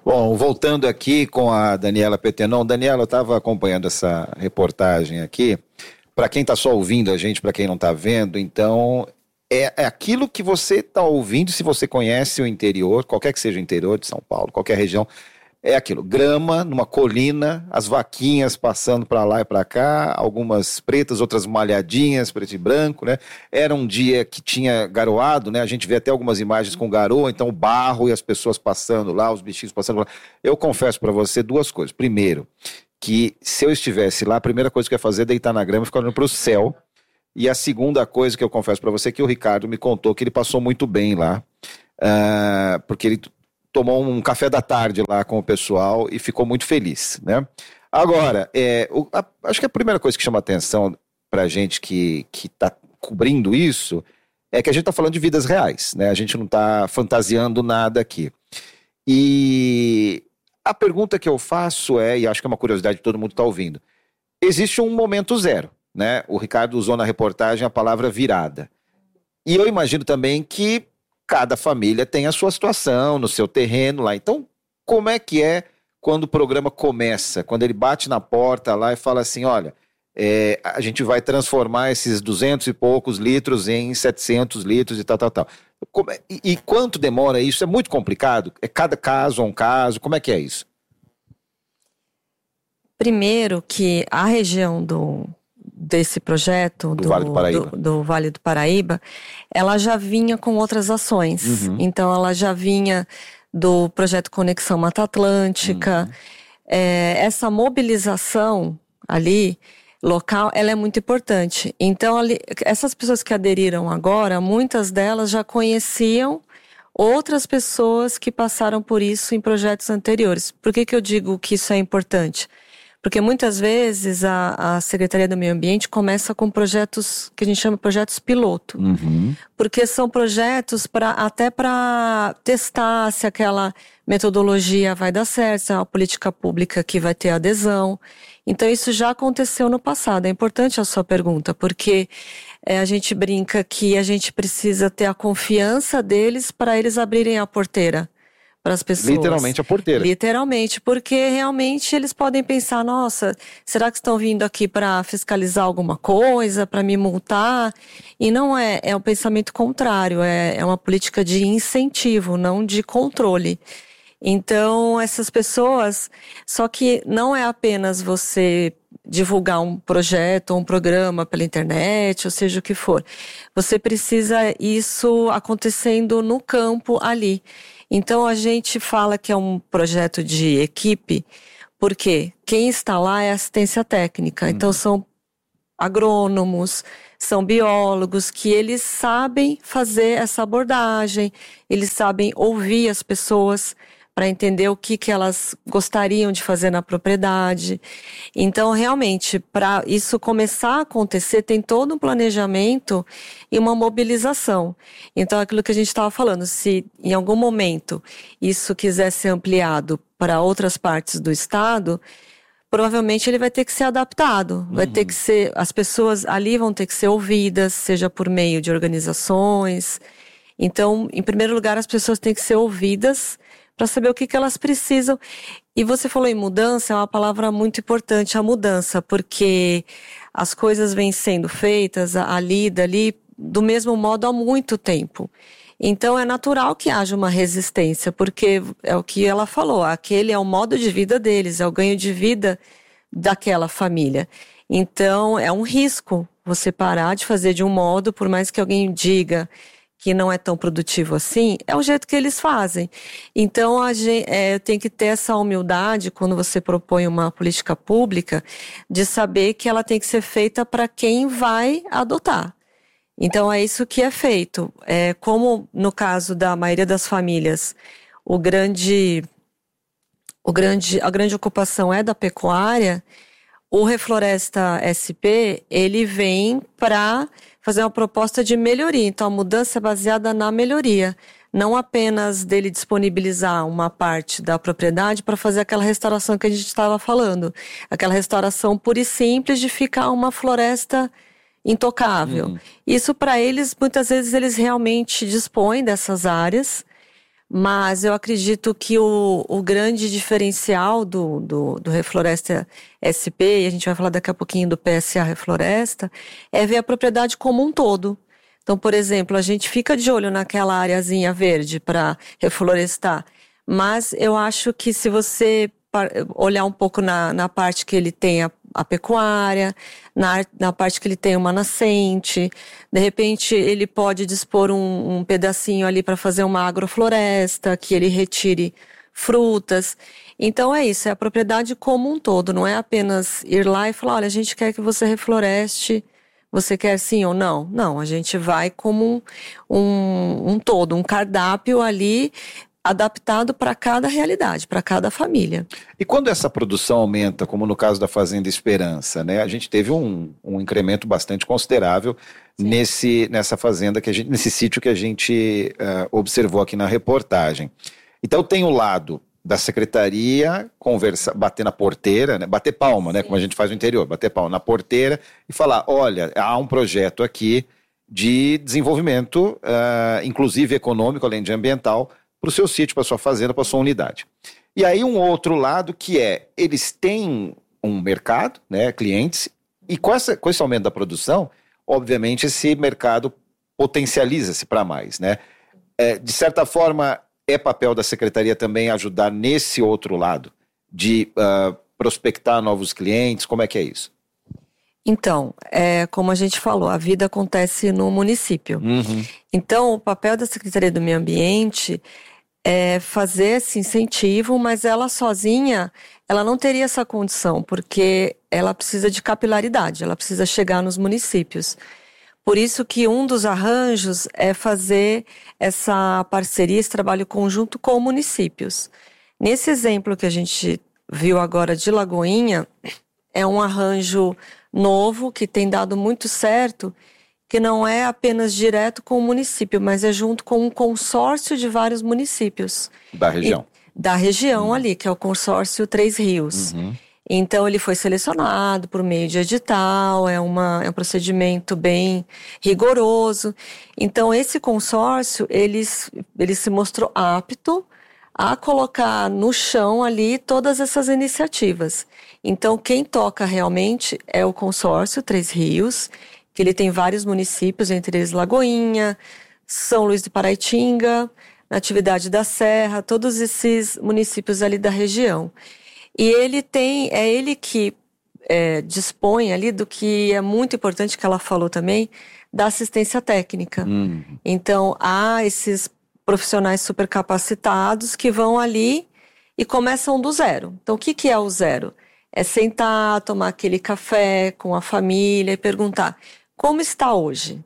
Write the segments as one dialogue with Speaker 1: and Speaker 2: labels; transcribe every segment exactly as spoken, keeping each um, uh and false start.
Speaker 1: Bom, voltando aqui com a Daniela Petenon. Daniela, eu estava acompanhando essa reportagem aqui. Para quem está só ouvindo a gente, para quem não está vendo, então é, é aquilo que você está ouvindo, se você conhece o interior, qualquer que seja o interior de São Paulo, qualquer região, é aquilo, grama numa colina, as vaquinhas passando para lá e para cá, algumas pretas, outras malhadinhas, preto e branco, né? Era um dia que tinha garoado, né? A gente vê até algumas imagens com garoa, então o barro e as pessoas passando lá, os bichinhos passando lá. Eu confesso para você duas coisas. Primeiro, que se eu estivesse lá, a primeira coisa que eu ia fazer é deitar na grama e ficar olhando para o céu. E a segunda coisa que eu confesso para você é que o Ricardo me contou que ele passou muito bem lá, uh, porque ele tomou um café da tarde lá com o pessoal e ficou muito feliz, né? Agora, é, o, a, acho que a primeira coisa que chama atenção pra gente que que tá cobrindo isso é que a gente tá falando de vidas reais, né? A gente não tá fantasiando nada aqui. E a pergunta que eu faço é, e acho que é uma curiosidade que todo mundo tá ouvindo, existe um momento zero, né? O Ricardo usou na reportagem a palavra virada. E eu imagino também que cada família tem a sua situação, no seu terreno lá. Então, como é que é quando o programa começa? Quando ele bate na porta lá e fala assim, olha, é, a gente vai transformar esses duzentos e poucos litros em setecentos litros e tal, tal, tal. Como é, e, e quanto demora isso? É muito complicado? É cada caso a um caso? Como é que é isso?
Speaker 2: Primeiro que a região do... desse projeto do, do, vale do, Paraíba. Do, do Vale do Paraíba, ela já vinha com outras ações. Uhum. Então ela já vinha do projeto Conexão Mata Atlântica. Uhum. É, essa mobilização ali, local, ela é muito importante. Então ali, essas pessoas que aderiram agora, muitas delas já conheciam outras pessoas que passaram por isso em projetos anteriores. Por que que eu digo que isso é importante? Porque muitas vezes a, a Secretaria do Meio Ambiente começa com projetos que a gente chama de projetos piloto. Uhum. Porque são projetos pra, até para testar se aquela metodologia vai dar certo, se é uma política pública que vai ter adesão. Então isso já aconteceu no passado. É importante a sua pergunta, porque é, a gente brinca que a gente precisa ter a confiança deles para eles abrirem a porteira para as pessoas.
Speaker 1: Literalmente a porteira.
Speaker 2: Literalmente, porque realmente eles podem pensar, nossa, será que estão vindo aqui para fiscalizar alguma coisa, para me multar? E não é, é um pensamento contrário, é, é uma política de incentivo, não de controle. Então, essas pessoas, só que não é apenas você divulgar um projeto ou um programa pela internet, ou seja o que for. Você precisa isso acontecendo no campo ali. Então a gente fala que é um projeto de equipe, porque quem está lá é assistência técnica. Uhum. Então são agrônomos, são biólogos que eles sabem fazer essa abordagem, eles sabem ouvir as pessoas para entender o que, que elas gostariam de fazer na propriedade. Então, realmente, para isso começar a acontecer, tem todo um planejamento e uma mobilização. Então, aquilo que a gente estava falando, se em algum momento isso quiser ser ampliado para outras partes do estado, provavelmente ele vai ter que ser adaptado, vai uhum. ter que ser, as pessoas ali vão ter que ser ouvidas, seja por meio de organizações. Então, em primeiro lugar, as pessoas têm que ser ouvidas para saber o que, que elas precisam. E você falou em mudança, é uma palavra muito importante, a mudança, porque as coisas vêm sendo feitas ali, dali, do mesmo modo há muito tempo. Então é natural que haja uma resistência, porque é o que ela falou, aquele é o modo de vida deles, é o ganho de vida daquela família. Então é um risco você parar de fazer de um modo, por mais que alguém diga que não é tão produtivo assim, é o jeito que eles fazem. Então, a gente é, tem que ter essa humildade quando você propõe uma política pública, de saber que ela tem que ser feita para quem vai adotar. Então, é isso que é feito. É, como no caso da maioria das famílias, o grande, o grande, a grande ocupação é da pecuária, o Refloresta S P, ele vem para fazer uma proposta de melhoria. Então, a mudança é baseada na melhoria. Não apenas dele disponibilizar uma parte da propriedade para fazer aquela restauração que a gente estava falando. Aquela restauração pura e simples de ficar uma floresta intocável. Uhum. Isso, para eles, muitas vezes, eles realmente dispõem dessas áreas, Mas eu acredito que o, o grande diferencial do, do, do Refloresta S P, e a gente vai falar daqui a pouquinho do P S A Refloresta, é ver a propriedade como um todo. Então, por exemplo, a gente fica de olho naquela areazinha verde para reflorestar, mas eu acho que se você olhar um pouco na, na parte que ele tem a, a pecuária, na, na parte que ele tem uma nascente, de repente ele pode dispor um, um pedacinho ali para fazer uma agrofloresta, que ele retire frutas. Então é isso, é a propriedade como um todo, não é apenas ir lá e falar, olha, a gente quer que você refloreste, você quer sim ou não? Não, a gente vai como um, um, um todo, um cardápio ali adaptado para cada realidade, para cada família.
Speaker 1: E quando essa produção aumenta, como no caso da Fazenda Esperança, né? A gente teve um, um incremento bastante considerável nesse, nessa fazenda, que a gente, nesse sítio que a gente uh, observou aqui na reportagem. Então tem o lado da secretaria conversar, bater na porteira, né? Bater palma, né? Como a gente faz no interior, bater palma na porteira e falar, olha, há um projeto aqui de desenvolvimento, uh, inclusive econômico, além de ambiental, para o seu sítio, para a sua fazenda, para a sua unidade. E aí um outro lado que é, eles têm um mercado, né, clientes, e com, essa, com esse aumento da produção, obviamente esse mercado potencializa-se para mais, né? É, de certa forma, é papel da secretaria também ajudar nesse outro lado, de uh, prospectar novos clientes, como é que é isso?
Speaker 2: Então, é, como a gente falou, a vida acontece no município.
Speaker 1: Uhum.
Speaker 2: Então, o papel da Secretaria do Meio Ambiente é fazer esse incentivo, mas ela sozinha, ela não teria essa condição, porque ela precisa de capilaridade, ela precisa chegar nos municípios. Por isso que um dos arranjos é fazer essa parceria, esse trabalho conjunto com municípios. Nesse exemplo que a gente viu agora de Lagoinha, é um arranjo novo que tem dado muito certo, que não é apenas direto com o município, mas é junto com um consórcio de vários municípios.
Speaker 1: Da região.
Speaker 2: E, da região uhum. ali, que é o consórcio Três Rios.
Speaker 1: Uhum.
Speaker 2: Então ele foi selecionado por meio de edital, é, uma, é um procedimento bem rigoroso. Então esse consórcio, ele, ele se mostrou apto a colocar no chão ali todas essas iniciativas. Então quem toca realmente é o consórcio Três Rios, que ele tem vários municípios, entre eles Lagoinha, São Luís do Paraitinga, Natividade da Serra, todos esses municípios ali da região. E ele tem, é ele que é, dispõe ali do que é muito importante, que ela falou também, da assistência técnica. Hum. Então, há esses profissionais super capacitados que vão ali e começam do zero. Então, o que, que é o zero? É sentar, tomar aquele café com a família e perguntar, como está hoje?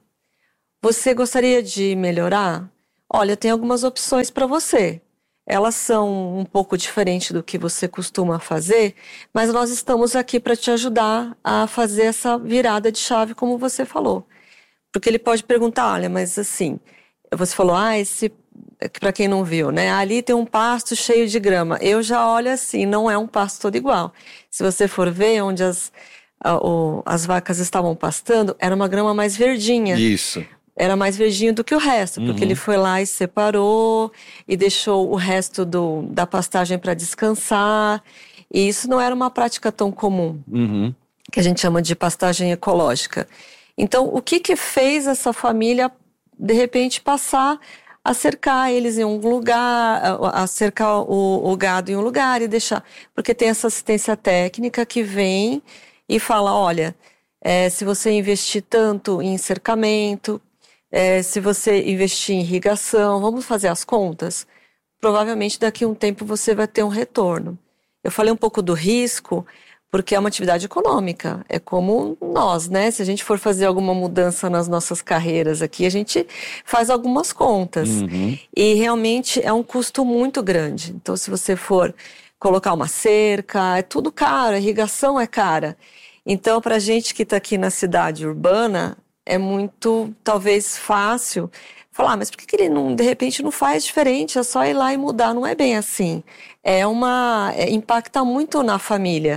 Speaker 2: Você gostaria de melhorar? Olha, tem algumas opções para você. Elas são um pouco diferentes do que você costuma fazer, mas nós estamos aqui para te ajudar a fazer essa virada de chave, como você falou. Porque ele pode perguntar, olha, mas assim, você falou, ah, esse, para quem não viu, né? Ali tem um pasto cheio de grama. Eu já olho assim, não é um pasto todo igual. Se você for ver onde as, a, o, as vacas estavam pastando, era uma grama mais verdinha.
Speaker 1: Isso.
Speaker 2: Era mais verdinho do que o resto, porque uhum. ele foi lá e separou e deixou o resto do, da pastagem para descansar. E isso não era uma prática tão comum, uhum. que a gente chama de pastagem ecológica. Então, o que que fez essa família, de repente, passar a cercar eles em um lugar, a cercar o, o gado em um lugar e deixar... Porque tem essa assistência técnica que vem e fala, olha, é, se você investir tanto em cercamento... É, se você investir em irrigação, vamos fazer as contas, provavelmente daqui a um tempo você vai ter um retorno. Eu falei um pouco do risco, porque é uma atividade econômica, é como nós, né? Se a gente for fazer alguma mudança nas nossas carreiras aqui, a gente faz algumas contas. Uhum. E realmente é um custo muito grande. Então, se você for colocar uma cerca, é tudo caro, a irrigação é cara. Então, para a gente que está aqui na cidade urbana, é muito, talvez, fácil falar, ah, mas por que, que ele, não, de repente, não faz diferente? É só ir lá e mudar. Não é bem assim. É uma, é, impacta muito na família.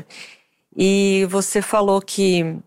Speaker 2: E você falou que,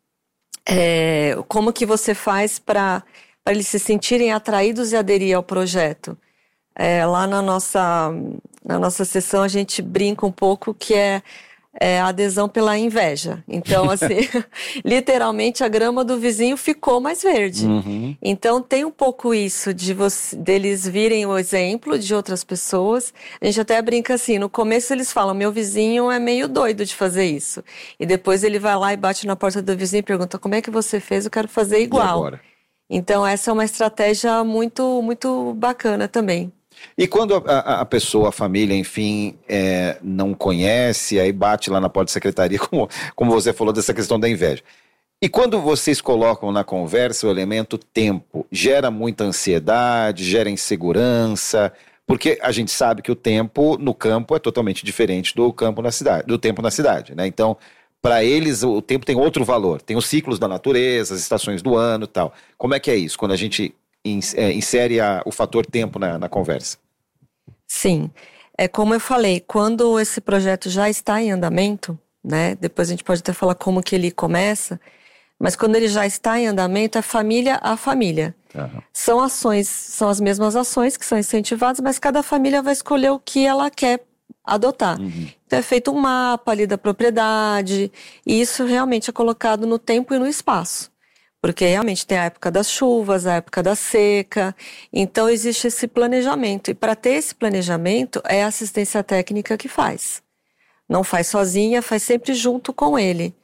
Speaker 2: é, como que você faz para eles se sentirem atraídos e aderir ao projeto? É, lá na nossa, na nossa sessão a gente brinca um pouco que é, é a adesão pela inveja. Então, assim, literalmente a grama do vizinho ficou mais verde.
Speaker 1: Uhum.
Speaker 2: Então, tem um pouco isso de você, deles virem o exemplo de outras pessoas. A gente até brinca assim, no começo eles falam, meu vizinho é meio doido de fazer isso. E depois ele vai lá e bate na porta do vizinho e pergunta, como é que você fez? Eu quero fazer igual.
Speaker 1: E agora?
Speaker 2: Então, essa é uma estratégia muito, muito bacana também.
Speaker 1: E quando a, a pessoa, a família, enfim, é, não conhece, aí bate lá na porta da secretaria, como, como você falou dessa questão da inveja. E quando vocês colocam na conversa o elemento tempo, gera muita ansiedade, gera insegurança, porque a gente sabe que o tempo no campo é totalmente diferente do campo na cidade, do tempo na cidade, né? Então, para eles, o tempo tem outro valor, tem os ciclos da natureza, as estações do ano e tal. Como é que é isso, quando a gente insere a, o fator tempo na, na conversa?
Speaker 2: Sim, é como eu falei, quando esse projeto já está em andamento, né, depois a gente pode até falar como que ele começa, mas quando ele já está em andamento, é família a família. Uhum. São ações, são as mesmas ações que são incentivadas, mas cada família vai escolher o que ela quer adotar. Uhum. Então é feito um mapa ali da propriedade, e isso realmente é colocado no tempo e no espaço. Porque realmente tem a época das chuvas, a época da seca, então existe esse planejamento. E para ter esse planejamento, é a assistência técnica que faz. Não faz sozinha, faz sempre junto com ele.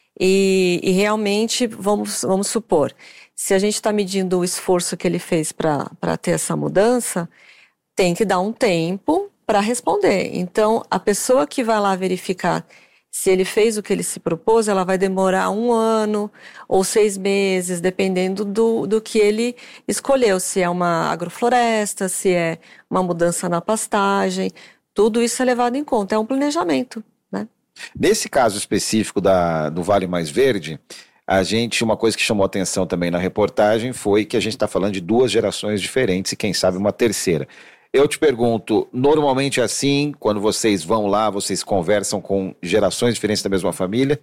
Speaker 2: E, e realmente, vamos, vamos supor, se a gente está medindo o esforço que ele fez para ter essa mudança, tem que dar um tempo para responder. Então, a pessoa que vai lá verificar se ele fez o que ele se propôs, ela vai demorar um ano ou seis meses, dependendo do, do que ele escolheu. Se é uma agrofloresta, se é uma mudança na pastagem, tudo isso é levado em conta. É um planejamento, né?
Speaker 1: Nesse caso específico da, do Vale Mais Verde, a gente, uma coisa que chamou atenção também na reportagem foi que a gente está falando de duas gerações diferentes e quem sabe uma terceira. Eu te pergunto, normalmente é assim, quando vocês vão lá, vocês conversam com gerações diferentes da mesma família?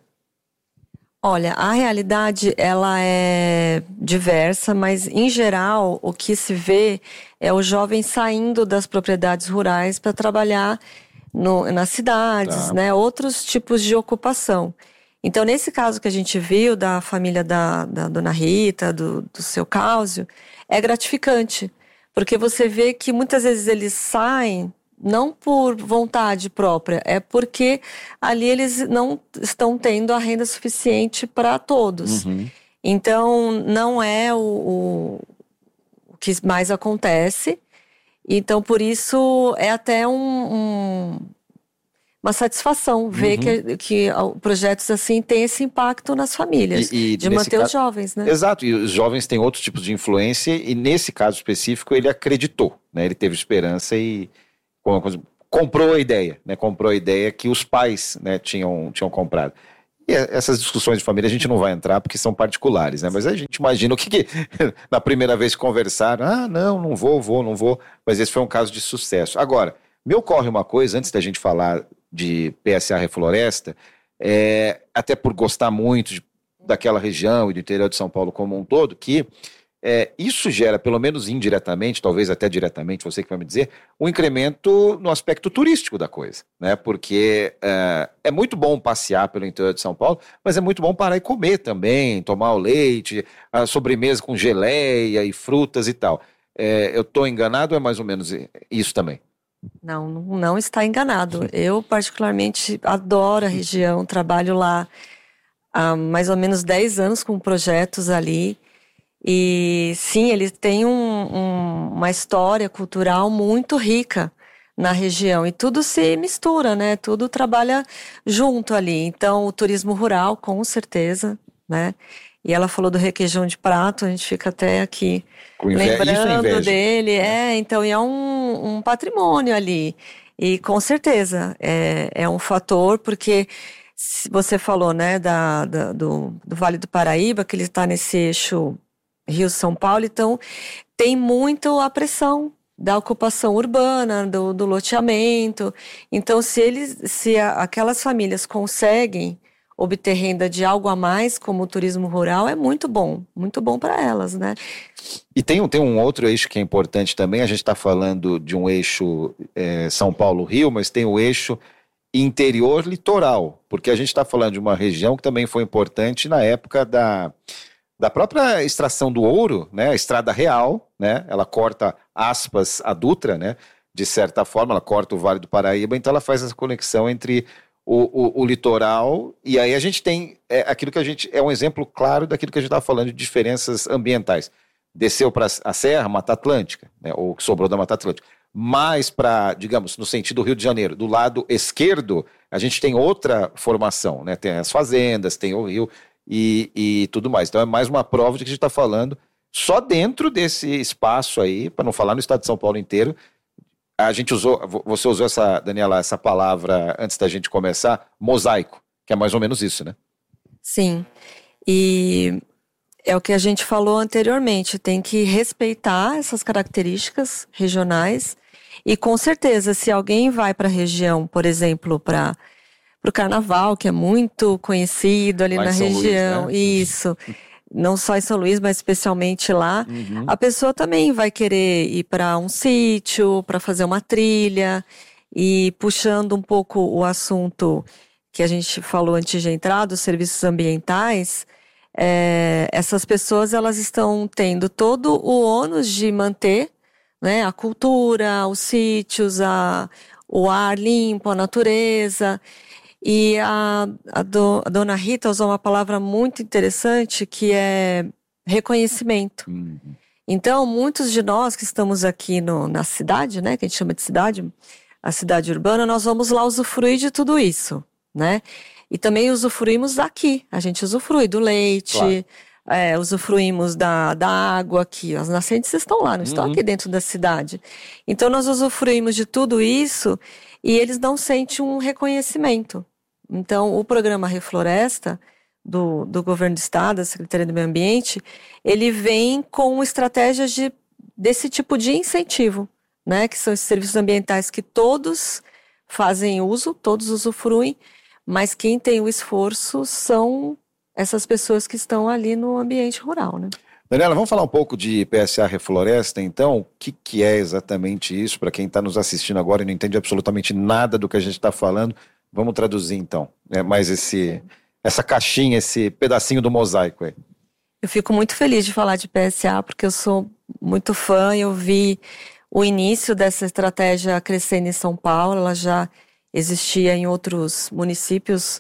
Speaker 2: Olha, a realidade, ela é diversa, mas em geral, o que se vê é o jovem saindo das propriedades rurais para trabalhar no, nas cidades, tá, né? Outros tipos de ocupação. Então, nesse caso que a gente viu da família da, da dona Rita, do, do seu Cáusio, é gratificante. Porque você vê que muitas vezes eles saem não por vontade própria, é porque ali eles não estão tendo a renda suficiente para todos. Uhum. Então, não é o, o, o que mais acontece. Então, por isso, é até um, um, uma satisfação ver uhum. que, que projetos assim têm esse impacto nas famílias, e, e de manter caso, os jovens, né?
Speaker 1: Exato, e os jovens têm outros tipos de influência, e nesse caso específico ele acreditou, né? Ele teve esperança e comprou a ideia, né? Comprou a ideia que os pais, né, tinham, tinham comprado. E essas discussões de família a gente não vai entrar porque são particulares, né? Mas a gente imagina o que, que na primeira vez que conversaram, ah, não, não vou, vou, não vou, mas esse foi um caso de sucesso. Agora, me ocorre uma coisa, antes da gente falar de P S A Refloresta, é, até por gostar muito de, daquela região e do interior de São Paulo como um todo, que é, isso gera, pelo menos indiretamente, talvez até diretamente, você que vai me dizer, um incremento no aspecto turístico da coisa, né? Porque é, é muito bom passear pelo interior de São Paulo, mas é muito bom parar e comer também, tomar o leite, a sobremesa com geleia e frutas e tal. É, eu estou enganado ou é mais ou menos isso também?
Speaker 2: Não, não está enganado. Eu, particularmente, adoro a região, trabalho lá há mais ou menos dez anos com projetos ali. E sim, ele tem um, um, uma história cultural muito rica na região. E tudo se mistura, né? Tudo trabalha junto ali. Então, o turismo rural, com certeza, né? E ela falou do requeijão de prato, a gente fica até aqui lembrando dele. É, então, e é um, um patrimônio ali. E com certeza é, é um fator, porque você falou, né, da, da, do, do Vale do Paraíba, que ele está nesse eixo Rio-São Paulo, então tem muito a pressão da ocupação urbana, do, do loteamento. Então, se eles, se a, aquelas famílias conseguem obter renda de algo a mais, como o turismo rural, é muito bom, muito bom para elas, né?
Speaker 1: E tem, um- tem um outro eixo que é importante também, a gente está falando de um eixo é, São Paulo-Rio, mas tem o eixo interior-litoral, porque a gente está falando de uma região que também foi importante na época da, da própria extração do ouro, né? A Estrada Real, né? Ela corta, aspas, a Dutra, né? De certa forma, ela corta o Vale do Paraíba, então ela faz essa conexão entre o, o, o litoral, e aí a gente tem é, aquilo que a gente, é um exemplo claro daquilo que a gente estava falando de diferenças ambientais. Desceu para a Serra, Mata Atlântica, né? Ou o que sobrou da Mata Atlântica. Mais para, digamos, no sentido Rio de Janeiro, do lado esquerdo, a gente tem outra formação, né? Tem as fazendas, tem o rio e, e tudo mais. Então é mais uma prova de que a gente está falando só dentro desse espaço aí, para não falar no estado de São Paulo inteiro. A gente usou, você usou essa, Daniela, essa palavra antes da gente começar, mosaico, que é mais ou menos isso, né?
Speaker 2: Sim, e é o que a gente falou anteriormente, tem que respeitar essas características regionais e com certeza, se alguém vai para a região, por exemplo, para o carnaval, que é muito conhecido ali
Speaker 1: Lá
Speaker 2: na
Speaker 1: em São Luís,
Speaker 2: região,
Speaker 1: né?
Speaker 2: isso, não só em São Luís, mas especialmente lá,
Speaker 1: Uhum.
Speaker 2: a pessoa também vai querer ir para um sítio, para fazer uma trilha, e puxando um pouco o assunto que a gente falou antes de entrar, dos serviços ambientais, é, essas pessoas elas estão tendo todo o ônus de manter, né, a cultura, os sítios, a, o ar limpo, a natureza. E a, a, do, a dona Rita usou uma palavra muito interessante que é reconhecimento.
Speaker 1: Uhum.
Speaker 2: Então, muitos de nós que estamos aqui no, na cidade, né, que a gente chama de cidade, a cidade urbana, nós vamos lá usufruir de tudo isso, né? E também usufruímos daqui, a gente usufrui do leite,
Speaker 1: Claro.
Speaker 2: é, usufruímos da, da água aqui, as nascentes estão lá, não estão
Speaker 1: Uhum.
Speaker 2: aqui dentro da cidade. Então, nós usufruímos de tudo isso e eles não sentem um reconhecimento. Então, o programa Refloresta, do, do governo do estado, da Secretaria do Meio Ambiente, ele vem com estratégias de, desse tipo de incentivo, né? Que são esses serviços ambientais que todos fazem uso, todos usufruem, mas quem tem o esforço são essas pessoas que estão ali no ambiente rural, né?
Speaker 1: Daniela, vamos falar um pouco de P S A Refloresta, então? O que, que é exatamente isso? Para quem está nos assistindo agora e não entende absolutamente nada do que a gente está falando, vamos traduzir então, né? Mais esse, essa caixinha, esse pedacinho do mosaico aí.
Speaker 2: Eu fico muito feliz de falar de P S A, porque eu sou muito fã, eu vi o início dessa estratégia crescendo em São Paulo, ela já existia em outros municípios,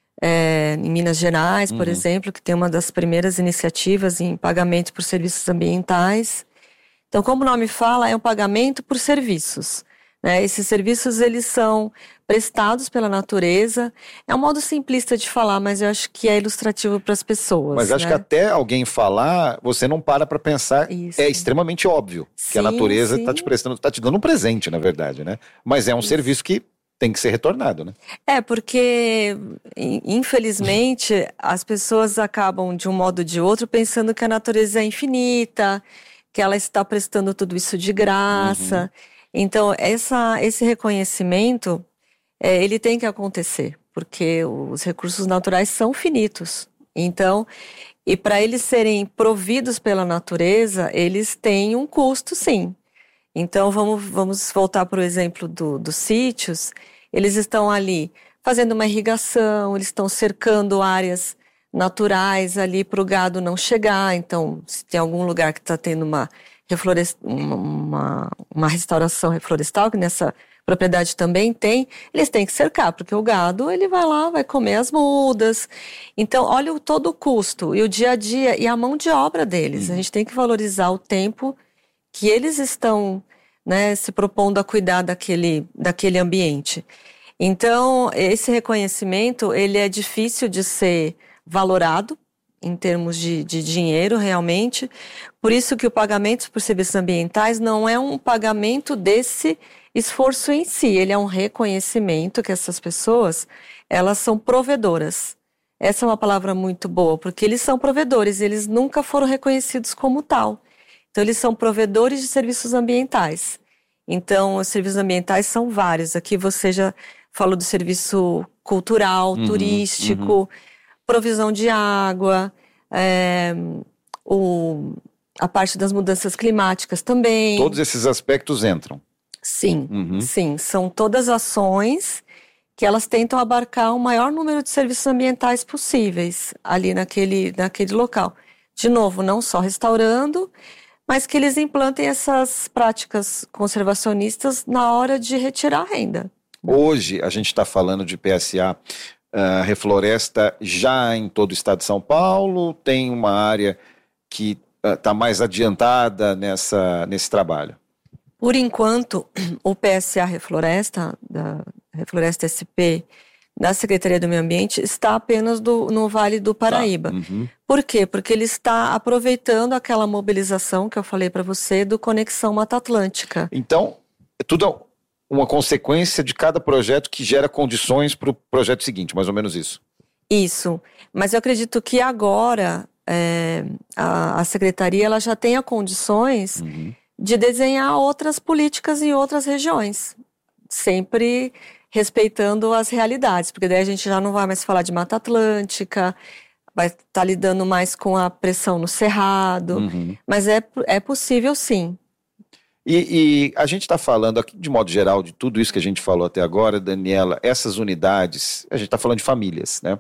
Speaker 2: é, em Minas Gerais, por
Speaker 1: Uhum.
Speaker 2: exemplo, que tem uma das primeiras iniciativas em pagamento por serviços ambientais. Então, como o nome fala, é um pagamento por serviços, né? Esses serviços, eles são prestados pela natureza. É um modo simplista de falar, mas eu acho que é ilustrativo para as pessoas.
Speaker 1: Mas acho
Speaker 2: né?
Speaker 1: que até alguém falar, você não para para pensar,
Speaker 2: Isso.
Speaker 1: é extremamente óbvio que a
Speaker 2: Sim,
Speaker 1: natureza está
Speaker 2: sim.
Speaker 1: te prestando, está te dando um presente, na verdade, né? Mas é um
Speaker 2: Isso.
Speaker 1: serviço que tem que ser retornado, né?
Speaker 2: É, porque, in- infelizmente, as pessoas acabam, de um modo ou de outro, pensando que a natureza é infinita, que ela está prestando tudo isso de graça. Então, essa, esse reconhecimento, é, ele tem que acontecer, porque os recursos naturais são finitos. Então, e para eles serem providos pela natureza, eles têm um custo, sim. Então, vamos, vamos voltar para o exemplo do, dos sítios. Eles estão ali fazendo uma irrigação, eles estão cercando áreas naturais ali para o gado não chegar. Então, se tem algum lugar que está tendo uma, reflorest... uma, uma, uma restauração reflorestal, que nessa propriedade também tem, eles têm que cercar, porque o gado ele vai lá, vai comer as mudas. Então, olha o, todo o custo e o dia a dia e a mão de obra deles. A gente tem que valorizar o tempo que eles estão, né, se propondo a cuidar daquele, daquele ambiente. Então, esse reconhecimento, ele é difícil de ser valorado em termos de, de dinheiro, realmente. Por isso que o pagamento por serviços ambientais não é um pagamento desse esforço em si, ele é um reconhecimento que essas pessoas, elas são provedoras. Essa é uma palavra muito boa, porque eles são provedores, eles nunca foram reconhecidos como tal. Então, eles são provedores de serviços ambientais. Então, os serviços ambientais são vários. Aqui você já Falo do serviço cultural,
Speaker 1: uhum,
Speaker 2: turístico,
Speaker 1: uhum.
Speaker 2: provisão de água, é, o, a parte das mudanças climáticas também.
Speaker 1: Todos esses aspectos entram.
Speaker 2: Sim,
Speaker 1: uhum.
Speaker 2: sim. São todas ações que elas tentam abarcar o maior número de serviços ambientais possíveis ali naquele, naquele local. De novo, não só restaurando, mas que eles implantem essas práticas conservacionistas na hora de retirar a renda.
Speaker 1: Hoje a gente está falando de P S A uh, Refloresta já em todo o estado de São Paulo, tem uma área que está uh, mais adiantada nessa, nesse trabalho?
Speaker 2: Por enquanto, o P S A Refloresta, da Refloresta S P, da Secretaria do Meio Ambiente, está apenas do, no Vale do Paraíba.
Speaker 1: Tá. Uhum.
Speaker 2: Por quê? Porque ele está aproveitando aquela mobilização que eu falei para você do Conexão Mata Atlântica.
Speaker 1: Então, é tudo uma consequência de cada projeto que gera condições para o projeto seguinte, mais ou menos isso.
Speaker 2: Isso. Mas eu acredito que agora é, a, a Secretaria ela já tenha condições uhum. de desenhar outras políticas em outras regiões. Sempre respeitando as realidades, porque daí a gente já não vai mais falar de Mata Atlântica, vai estar tá lidando mais com a pressão no Cerrado, uhum. mas é, é possível sim.
Speaker 1: E, e a gente está falando aqui, de modo geral, de tudo isso que a gente falou até agora, Daniela, essas unidades, a gente está falando de famílias, né?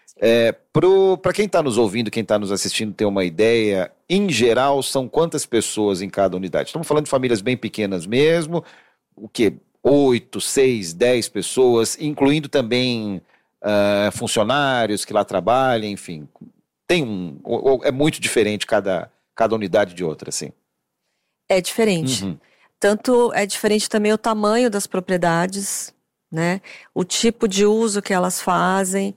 Speaker 1: É, para quem está nos ouvindo, quem está nos assistindo ter uma ideia, em geral, são quantas pessoas em cada unidade? Estamos falando de famílias bem pequenas mesmo, o quê? Oito, seis, dez pessoas, incluindo também uh, funcionários que lá trabalham, enfim. Tem um, ou, ou é muito diferente cada, cada unidade de outra, assim?
Speaker 2: É diferente. Uhum. Tanto é diferente também o tamanho das propriedades, né? O tipo de uso que elas fazem.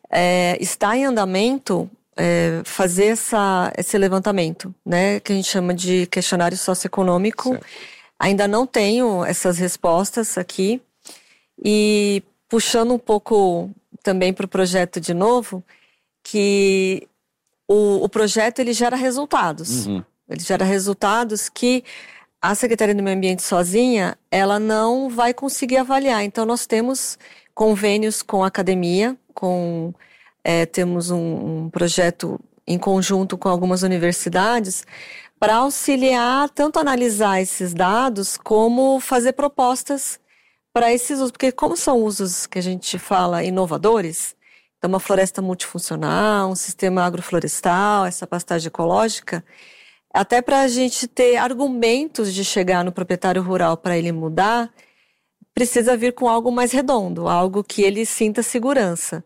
Speaker 2: É, está em andamento é, fazer essa, esse levantamento, né? Que a gente chama de questionário socioeconômico. Certo. Ainda não tenho essas respostas aqui. E puxando um pouco também para o projeto de novo, que o, o projeto ele gera resultados. Uhum. Ele gera resultados que a Secretaria do Meio Ambiente sozinha, ela não vai conseguir avaliar. Então, nós temos convênios com a academia, com, é, temos um, um projeto em conjunto com algumas universidades para auxiliar, tanto analisar esses dados, como fazer propostas para esses usos. Porque como são usos que a gente fala inovadores, então uma floresta multifuncional, um sistema agroflorestal, essa pastagem ecológica, até para a gente ter argumentos de chegar no proprietário rural para ele mudar, precisa vir com algo mais redondo, algo que ele sinta segurança.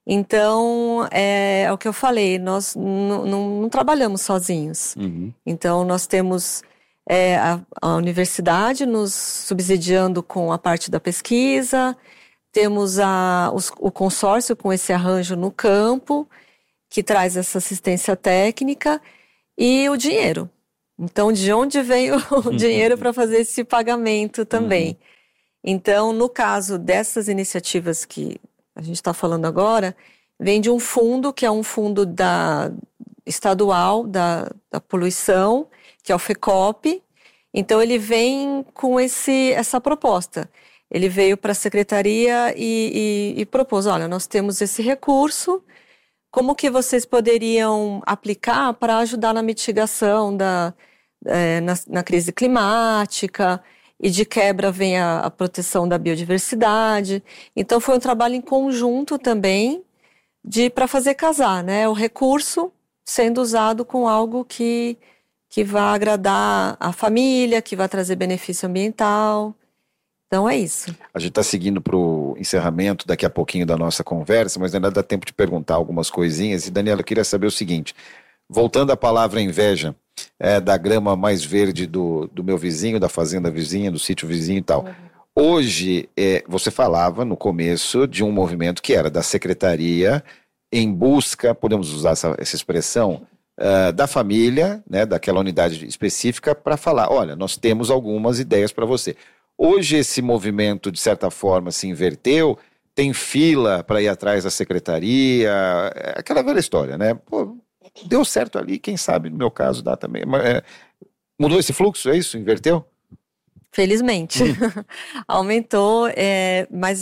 Speaker 2: Então, é, é o que eu falei, nós n- n- não trabalhamos sozinhos. Uhum. Então, nós temos é, a, a universidade nos subsidiando com a parte da pesquisa, temos a, os, o consórcio com esse arranjo no campo, que traz essa assistência técnica, e o dinheiro. Então, de onde vem o uhum. dinheiro para fazer esse pagamento também? Uhum. Então, no caso dessas iniciativas que a gente está falando agora, vem de um fundo, que é um fundo da, estadual da, da poluição, que é o FECOP. Então, ele vem com esse, essa proposta. Ele veio para a secretaria e, e, e propôs, olha, nós temos esse recurso, como que vocês poderiam aplicar para ajudar na mitigação da, é, na, na crise climática, e de quebra vem a, a proteção da biodiversidade. Então foi um trabalho em conjunto também para fazer casar, né? O recurso sendo usado com algo que, que vai agradar a família, que vai trazer benefício ambiental. Então é isso.
Speaker 1: A gente está seguindo para o encerramento daqui a pouquinho da nossa conversa, mas ainda dá tempo de perguntar algumas coisinhas. E Daniela, eu queria saber o seguinte, voltando à palavra inveja, é, da grama mais verde do, do meu vizinho, da fazenda vizinha, do sítio vizinho e tal. Uhum. Hoje, é, você falava no começo de um movimento que era da secretaria em busca, podemos usar essa, essa expressão, uh, da família, né, daquela unidade específica, para falar, olha, nós temos algumas ideias para você. Hoje esse movimento, de certa forma, se inverteu, tem fila para ir atrás da secretaria, é aquela velha história, né? Pô, deu certo ali, quem sabe no meu caso dá também. É, mudou esse fluxo, é isso? Inverteu?
Speaker 2: Felizmente. Hum. Aumentou, é, mas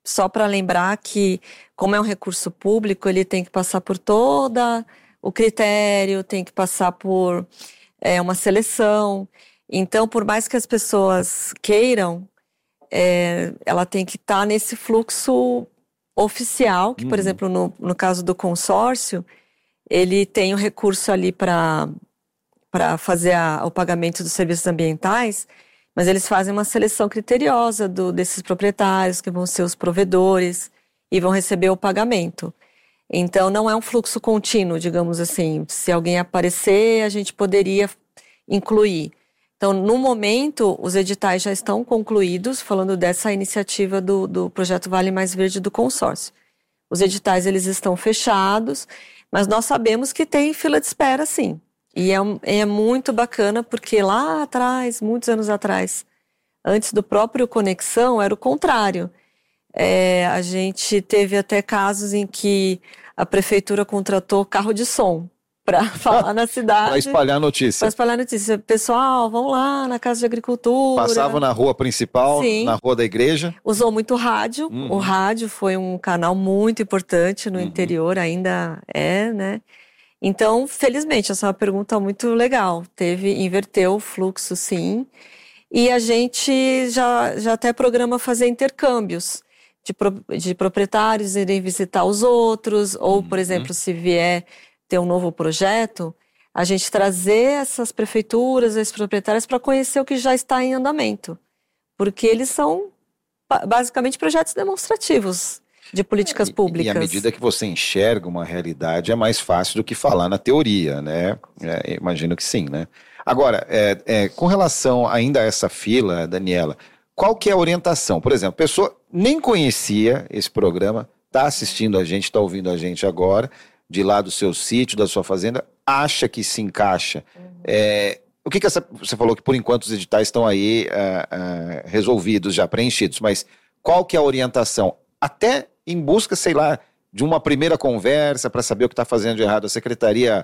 Speaker 2: só para lembrar que, como é um recurso público, ele tem que passar por todo o critério, tem que passar por é, uma seleção. Então, por mais que as pessoas queiram, é, ela tem que estar tá nesse fluxo oficial, que, por uhum. exemplo, no, no caso do consórcio, ele tem o recurso ali para para fazer a, o pagamento dos serviços ambientais, mas eles fazem uma seleção criteriosa do, desses proprietários, que vão ser os provedores, e vão receber o pagamento. Então, não é um fluxo contínuo, digamos assim. Se alguém aparecer, a gente poderia incluir. Então, no momento, os editais já estão concluídos, falando dessa iniciativa do, do projeto Vale Mais Verde do consórcio. Os editais, eles estão fechados, mas nós sabemos que tem fila de espera, sim. E é, é muito bacana, porque lá atrás, muitos anos atrás, antes do próprio Conexão, era o contrário. É, a gente teve até casos em que a prefeitura contratou carro de som para falar na cidade.
Speaker 1: Para espalhar a notícia.
Speaker 2: Para espalhar a notícia. Pessoal, vão lá na Casa de Agricultura.
Speaker 1: Passava na rua principal, Sim. na rua da igreja.
Speaker 2: Usou muito rádio. Uhum. O rádio foi um canal muito importante no uhum. interior, ainda é, né? Então, felizmente, essa é uma pergunta muito legal. Teve, inverteu o fluxo, sim. E a gente já, já até programa fazer intercâmbios de, pro, de proprietários irem visitar os outros, ou, por uhum. exemplo, se vier ter um novo projeto, a gente trazer essas prefeituras, esses proprietários, para conhecer o que já está em andamento. Porque eles são, basicamente, projetos demonstrativos de políticas públicas.
Speaker 1: E à medida que você enxerga uma realidade, é mais fácil do que falar na teoria, né? É, imagino que sim, né? Agora, é, é, com relação ainda a essa fila, Daniela, qual que é a orientação? Por exemplo, a pessoa nem conhecia esse programa, está assistindo a gente, está ouvindo a gente agora, de lá do seu sítio, da sua fazenda, acha que se encaixa. Uhum. É, o que que essa, você falou que por enquanto os editais estão aí uh, uh, resolvidos, já preenchidos, mas qual que é a orientação? Até em busca, sei lá, de uma primeira conversa para saber o que está fazendo de errado, a secretaria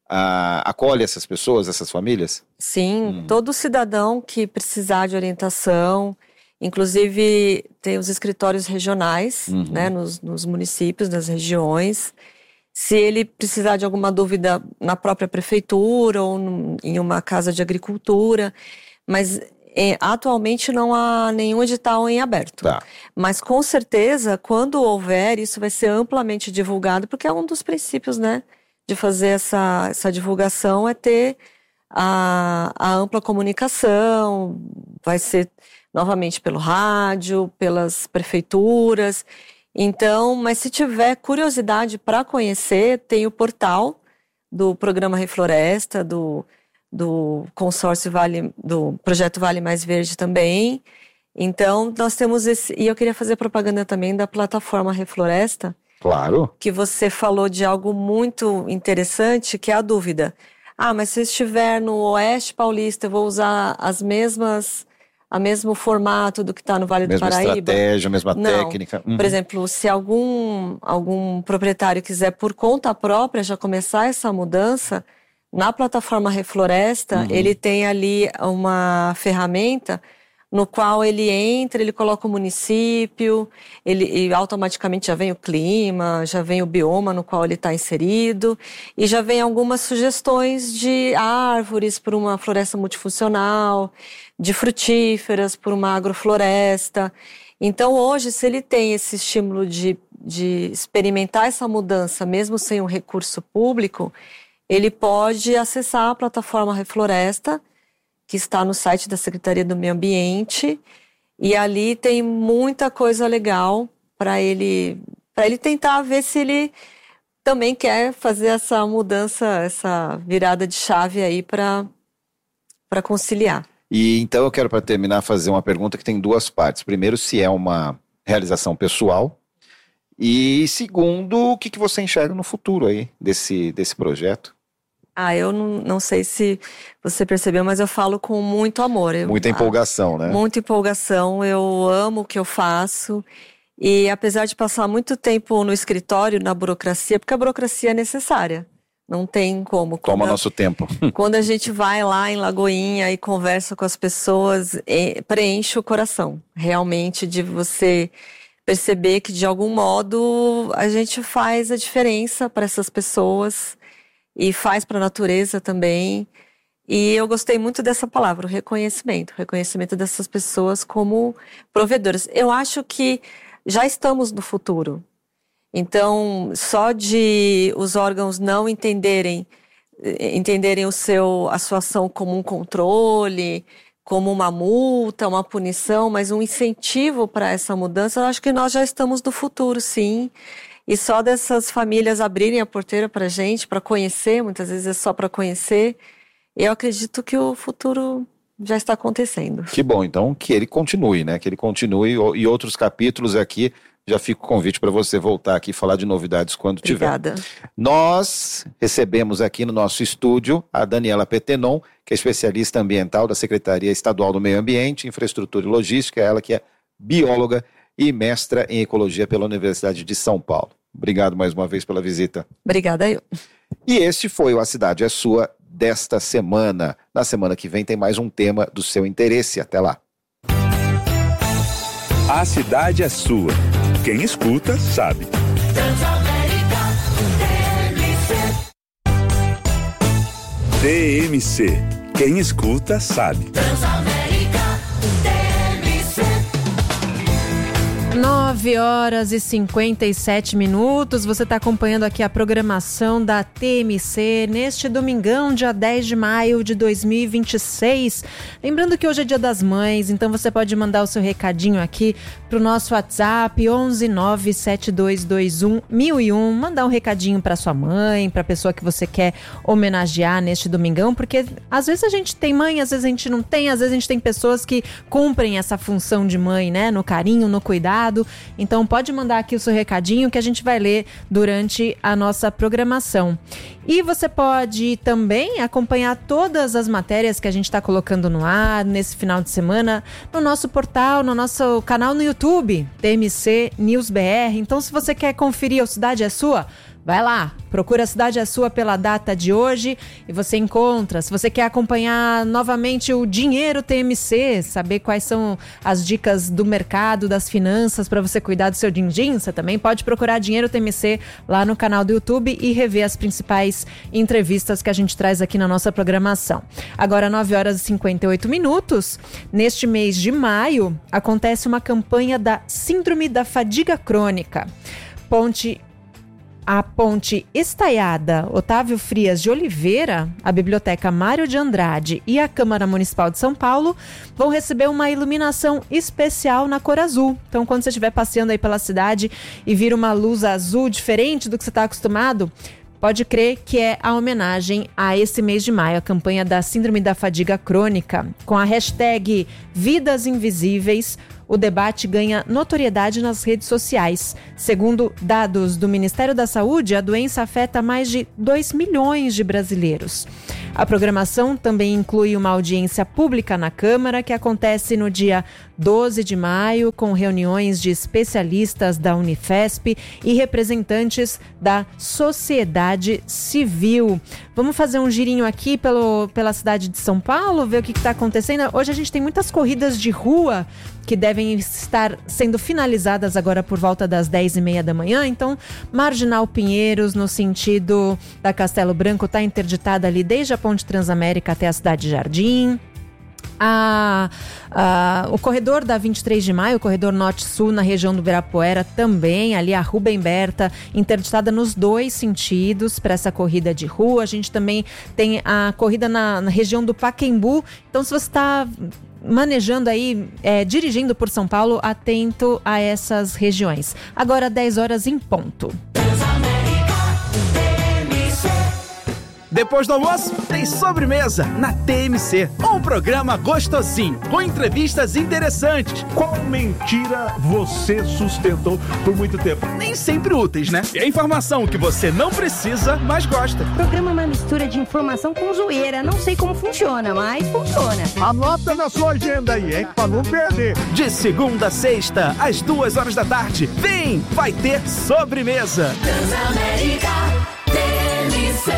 Speaker 1: uh, acolhe essas pessoas, essas famílias?
Speaker 2: Sim, hum. todo cidadão que precisar de orientação, inclusive tem os escritórios regionais, uhum. né, nos, nos municípios, nas regiões. Se ele precisar de alguma dúvida na própria prefeitura ou num, em uma casa de agricultura, mas é, atualmente não há nenhum edital em aberto.
Speaker 1: Tá.
Speaker 2: Mas com certeza, quando houver, isso vai ser amplamente divulgado, porque é um dos princípios, né, de fazer essa, essa divulgação, é ter a, a ampla comunicação, vai ser novamente pelo rádio, pelas prefeituras. Então, mas se tiver curiosidade para conhecer, tem o portal do programa Refloresta, do, do consórcio Vale, do projeto Vale Mais Verde também. Então, nós temos esse, e eu queria fazer propaganda também da plataforma Refloresta.
Speaker 1: Claro.
Speaker 2: Que você falou de algo muito interessante, que é a dúvida. Ah, mas se eu estiver no Oeste Paulista, eu vou usar as mesmas... a mesmo formato do que está no Vale
Speaker 1: mesma
Speaker 2: do Paraíba.
Speaker 1: Mesma estratégia, mesma
Speaker 2: Não.
Speaker 1: técnica. Uhum.
Speaker 2: Por exemplo, se algum, algum proprietário quiser por conta própria já começar essa mudança, na plataforma Refloresta, uhum. ele tem ali uma ferramenta no qual ele entra, ele coloca o município, ele, e automaticamente já vem o clima, já vem o bioma no qual ele está inserido, e já vem algumas sugestões de árvores para uma floresta multifuncional, de frutíferas por uma agrofloresta. Então, hoje, se ele tem esse estímulo de, de experimentar essa mudança, mesmo sem um recurso público, ele pode acessar a plataforma Refloresta, que está no site da Secretaria do Meio Ambiente, e ali tem muita coisa legal para ele, para ele tentar ver se ele também quer fazer essa mudança, essa virada de chave aí para para conciliar.
Speaker 1: E então eu quero, para terminar, fazer uma pergunta que tem duas partes. Primeiro, se é uma realização pessoal, e segundo, o que, que você enxerga no futuro aí desse, desse projeto?
Speaker 2: Ah, eu não, não sei se você percebeu, mas eu falo com muito amor. Eu,
Speaker 1: muita empolgação,
Speaker 2: ah,
Speaker 1: né?
Speaker 2: Muita empolgação, eu amo o que eu faço. E apesar de passar muito tempo no escritório, na burocracia, porque a burocracia é necessária, não tem como.
Speaker 1: Toma
Speaker 2: quando,
Speaker 1: nosso tempo.
Speaker 2: Quando a gente vai lá em Lagoinha e conversa com as pessoas, é, preenche o coração, realmente, de você perceber que de algum modo a gente faz a diferença para essas pessoas e faz para a natureza também. E eu gostei muito dessa palavra, o reconhecimento, o reconhecimento dessas pessoas como provedoras. Eu acho que já estamos no futuro. Então, só de os órgãos não entenderem, entenderem o seu, a sua ação como um controle, como uma multa, uma punição, mas um incentivo para essa mudança, eu acho que nós já estamos no futuro, sim. E só dessas famílias abrirem a porteira para a gente, para conhecer, muitas vezes é só para conhecer, eu acredito que o futuro já está acontecendo.
Speaker 1: Que bom, então, que ele continue, né? Que ele continue e outros capítulos aqui. Já fica o convite para você voltar aqui e falar de novidades quando
Speaker 2: Obrigada.
Speaker 1: tiver. Nós recebemos aqui no nosso estúdio a Daniela Petenon, que é especialista ambiental da Secretaria Estadual do Meio Ambiente, Infraestrutura e Logística, ela que é bióloga e mestra em Ecologia pela Universidade de São Paulo. Obrigado mais uma vez pela visita.
Speaker 2: Obrigada eu.
Speaker 1: E este foi o A Cidade é Sua desta semana. Na semana que vem tem mais um tema do seu interesse. Até lá.
Speaker 3: A Cidade é Sua. Quem escuta, sabe. T M C. Quem escuta, sabe.
Speaker 4: nove horas e cinquenta e sete minutos, você está acompanhando aqui a programação da T M C neste domingão, dia dez de maio de dois mil e vinte e seis. Lembrando que hoje é dia das mães, então você pode mandar o seu recadinho aqui para o nosso WhatsApp onze nove sete dois dois um mil e um, mandar um recadinho para sua mãe, para a pessoa que você quer homenagear neste domingão, porque às vezes a gente tem mãe, às vezes a gente não tem, às vezes a gente tem pessoas que cumprem essa função de mãe, né, no carinho, no cuidado. Então pode mandar aqui o seu recadinho que a gente vai ler durante a nossa programação. E você pode também acompanhar todas as matérias que a gente está colocando no ar nesse final de semana no nosso portal, no nosso canal no YouTube, T M C News B R. Então se você quer conferir a Cidade é Sua, vai lá, procura a Cidade é Sua pela data de hoje e você encontra. Se você quer acompanhar novamente o Dinheiro T M C, saber quais são as dicas do mercado, das finanças para você cuidar do seu din-din, você também pode procurar Dinheiro T M C lá no canal do YouTube e rever as principais entrevistas que a gente traz aqui na nossa programação. Agora, nove horas e cinquenta e oito minutos, neste mês de maio, acontece uma campanha da Síndrome da Fadiga Crônica. Ponte A Ponte Estaiada Otávio Frias de Oliveira, a Biblioteca Mário de Andrade e a Câmara Municipal de São Paulo vão receber uma iluminação especial na cor azul. Então, quando você estiver passeando aí pela cidade e vir uma luz azul diferente do que você está acostumado, pode crer que é a homenagem a esse mês de maio, a campanha da Síndrome da Fadiga Crônica. Com a hashtag Vidas Invisíveis, o debate ganha notoriedade nas redes sociais. Segundo dados do Ministério da Saúde, a doença afeta mais de dois milhões de brasileiros. A programação também inclui uma audiência pública na Câmara, que acontece no dia doze de maio, com reuniões de especialistas da Unifesp e representantes da sociedade civil. Vamos fazer um girinho aqui pelo, pela cidade de São Paulo, ver o que está acontecendo. Hoje a gente tem muitas corridas de rua que devem estar sendo finalizadas agora por volta das dez e meia da manhã. Então, Marginal Pinheiros, no sentido da Castelo Branco, está interditada ali desde a Ponte Transamérica até a Cidade Jardim. A, a, o corredor da vinte e três de maio, o corredor norte-sul na região do Ibirapuera também, ali a Rubem Berta, interditada nos dois sentidos para essa corrida de rua. A gente também tem a corrida na, na região do Pacaembu. Então, se você está manejando aí, é, dirigindo por São Paulo, atento a essas regiões. Agora, dez horas em ponto.
Speaker 5: Depois do almoço, tem sobremesa na T M C. Um programa gostosinho, com entrevistas interessantes.
Speaker 6: Qual mentira você sustentou por muito tempo?
Speaker 5: Nem sempre úteis, né? E a informação que você não precisa, mas gosta.
Speaker 7: O programa é uma mistura de informação com zoeira. Não sei como funciona, mas funciona.
Speaker 6: Anota na sua agenda aí, hein? Pra não perder.
Speaker 5: De segunda a sexta, às duas horas da tarde. Vem, vai ter sobremesa.
Speaker 8: Transamérica T M C.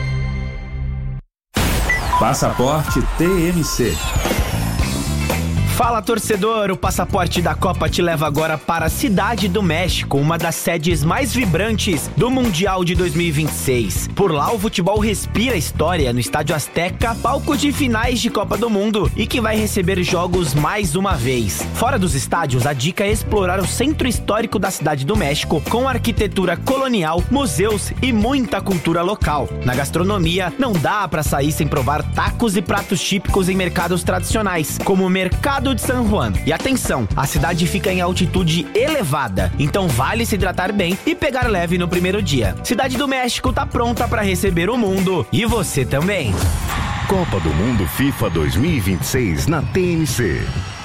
Speaker 3: Passaporte T M C.
Speaker 9: Fala, torcedor! O passaporte da Copa te leva agora para a Cidade do México, uma das sedes mais vibrantes do Mundial de dois mil e vinte e seis. Por lá, o futebol respira história no Estádio Azteca, palco de finais de Copa do Mundo e que vai receber jogos mais uma vez. Fora dos estádios, a dica é explorar o centro histórico da Cidade do México, com arquitetura colonial, museus e muita cultura local. Na gastronomia, não dá para sair sem provar tacos e pratos típicos em mercados tradicionais, como o Mercado de San Juan. E atenção, a cidade fica em altitude elevada, então vale se hidratar bem e pegar leve no primeiro dia. Cidade do México tá pronta para receber o mundo e você também.
Speaker 3: Copa do Mundo FIFA dois mil e vinte e seis na T M C.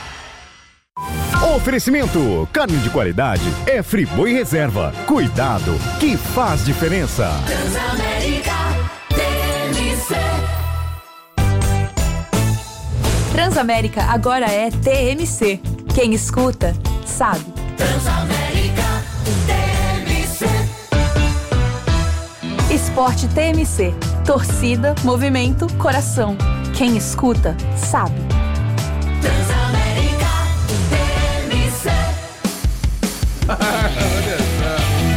Speaker 10: Oferecimento, carne de qualidade é Friboi Reserva. Cuidado, que faz diferença.
Speaker 8: Transamérica T M C.
Speaker 11: Transamérica agora é T M C. Quem escuta, sabe.
Speaker 8: Transamérica T M C.
Speaker 11: Esporte T M C. Torcida, movimento, coração. Quem escuta, sabe.
Speaker 8: Transamérica T M C.
Speaker 12: Olha só.